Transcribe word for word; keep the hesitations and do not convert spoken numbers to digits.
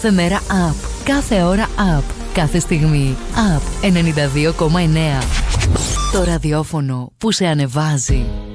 Κάθε μέρα up, κάθε ώρα up, κάθε στιγμή up ενενήντα δύο κόμμα εννέα. Το ραδιόφωνο που σε ανεβάζει.